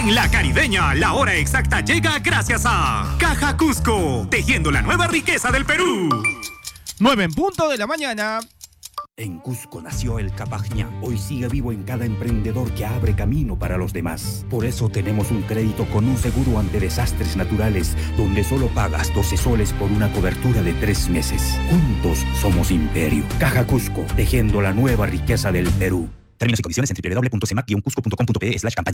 En La Caribeña, la hora exacta llega gracias a Caja Cusco, tejiendo la nueva riqueza del Perú. 9:00 a.m. En Cusco nació el Capajñán. Hoy sigue vivo en cada emprendedor que abre camino para los demás. Por eso tenemos un crédito con un seguro ante desastres naturales, donde solo pagas 12 soles por una cobertura de 3 meses. Juntos somos Imperio. Caja Cusco, tejiendo la nueva riqueza del Perú. Términos y condiciones en www.cemac-cusco.com.pe/campaña.